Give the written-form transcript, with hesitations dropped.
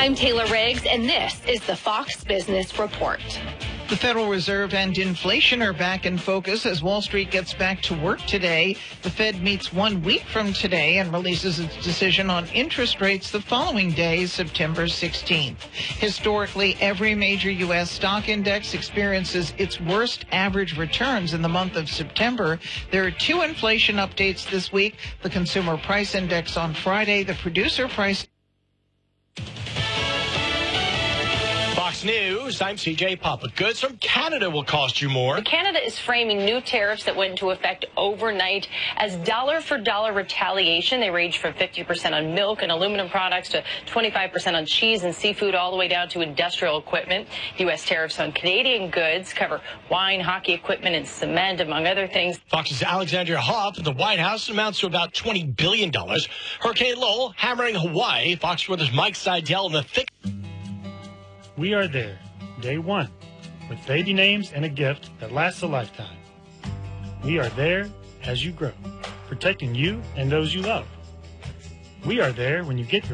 I'm Taylor Riggs, and this is the Fox Business Report. The Federal Reserve and inflation are back in focus as Wall Street gets back to work today. The Fed meets 1 week from today and releases its decision on interest rates the following day, September 16th. Historically, every major U.S. stock index experiences its worst average returns in the month of September. There are two inflation updates this week: the Consumer Price Index on Friday, the Producer Price. Fox News, I'm CJ Papa. Goods from Canada will cost you more. Canada is framing new tariffs that went into effect overnight as dollar-for-dollar retaliation. They range from 50% on milk and aluminum products to 25% on cheese and seafood, all the way down to industrial equipment. U.S. tariffs on Canadian goods cover wine, hockey equipment, and cement, among other things. Fox's Alexandria Hoff at the White House amounts to about $20 billion. Hurricane Lowell hammering Hawaii. Fox Weather's Mike Seidel in the thick. We are there, day one, with baby names and a gift that lasts a lifetime. We are there as you grow, protecting you and those you love. We are there when you get your